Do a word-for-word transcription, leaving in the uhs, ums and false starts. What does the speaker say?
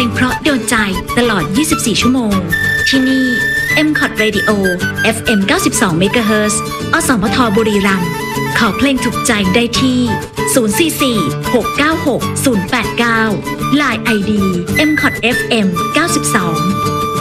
งเพราะโดนใจตลอด ยี่สิบสี่ ชั่วโมง ที่นี่ เอ็ม คอท Radio เอฟ เอ็ม เก้าสิบสอง เมกะเฮิรตซ์ อสมทบุรีรัมย์ขอเพลงถูกใจได้ที่ ศูนย์ สี่ สี่ หก เก้า หก ศูนย์ แปด เก้า ไลน์ ไอ ดี เอ็ม คอท เอฟ เอ็ม เก้าสิบสอง